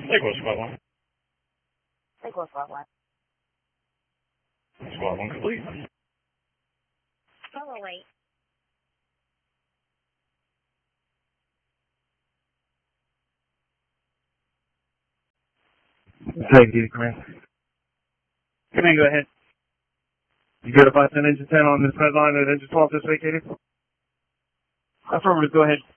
Lakewood, Squad 1. Lakewood, Squad 1. Squad 1 complete. Solo wait. Take it, command. Command, go ahead. You good if I send Engine 10 on this red line that Engine 12 just vacated? Affirmative, go ahead.